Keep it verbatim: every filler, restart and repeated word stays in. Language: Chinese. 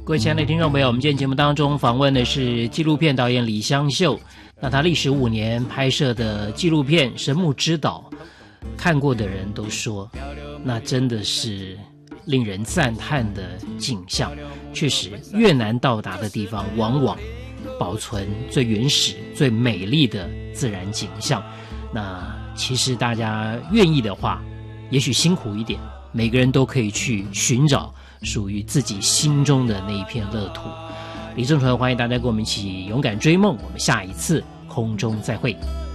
各位亲爱的听众朋友，我们今天节目当中访问的是纪录片导演李湘秀。那他历时五年拍摄的纪录片《神木之岛》，看过的人都说，那真的是令人赞叹的景象。确实，越难到达的地方，往往保存最原始、最美丽的自然景象。那其实大家愿意的话，也许辛苦一点，每个人都可以去寻找属于自己心中的那一片乐土。李正淳，欢迎大家跟我们一起勇敢追梦，我们下一次空中再会。